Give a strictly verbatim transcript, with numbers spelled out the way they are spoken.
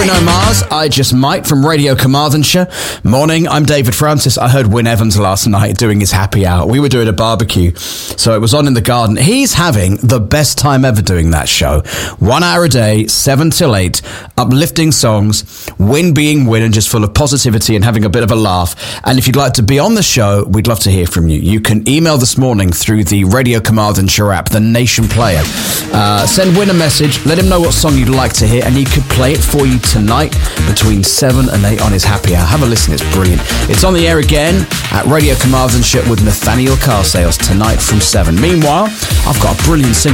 Bruno Mars, I Just Might from Radio Carmarthenshire. Morning, I'm David Francis. I heard Wyn Evans last night doing his happy hour. We were doing a barbecue, so it was on in the garden. He's having the best time ever doing that show. One hour a day, seven till eight, uplifting songs, Wyn being Wyn and just full of positivity and having a bit of a laugh. And if you'd like to be on the show, we'd love to hear from you. You can email this morning through the Radio Carmarthenshire app, the Nation Player. Uh, send Wyn a message, let him know what song you'd like to hear, and he could play it for you tonight between seven and eight on his happy hour. Have a listen, it's brilliant. It's on the air again at Radio Carmarthenshire with Nathaniel Car Sales tonight from seven. Meanwhile, I've got a brilliant single